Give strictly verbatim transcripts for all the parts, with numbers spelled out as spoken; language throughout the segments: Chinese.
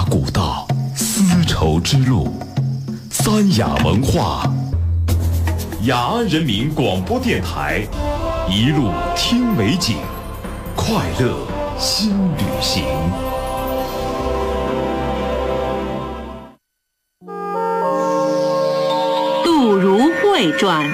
雅古道，丝绸之路，三雅文化，雅安人民广播电台，一路听美景，快乐新旅行。 杜如晦传。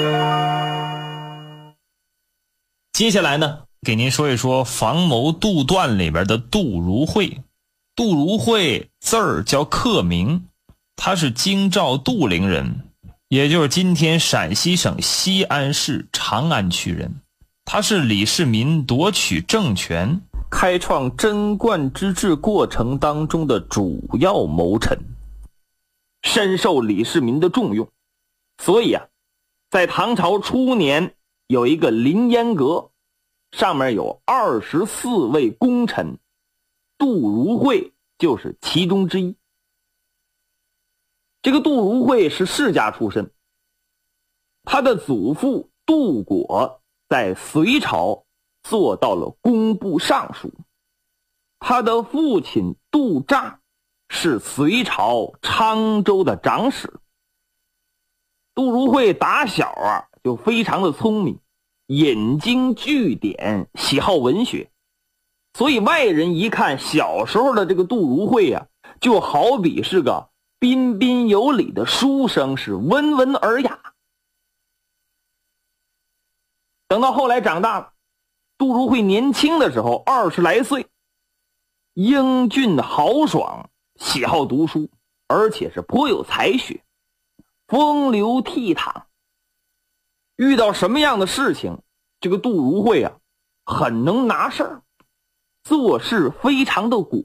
接下来呢，给您说一说防谋杜断里边的杜如晦。杜如晦字儿叫克明，他是京兆杜陵人，也就是今天陕西省西安市长安区人。他是李世民夺取政权、开创贞观之治过程当中的主要谋臣，深受李世民的重用。所以啊，在唐朝初年有一个凌烟阁，上面有二十四位功臣，杜如晦就是其中之一。这个杜如晦是世家出身，他的祖父杜果在隋朝做到了工部尚书，他的父亲杜乍是隋朝昌州的长史。杜如晦打小啊就非常的聪明，引经据典，喜好文学，所以外人一看小时候的这个杜如晦啊，就好比是个彬彬有礼的书生，是温文尔雅。等到后来长大了，杜如晦年轻的时候二十来岁，英俊豪爽，喜好读书，而且是颇有才学，风流倜傥。遇到什么样的事情，这个杜如晦啊很能拿事儿，做事非常的果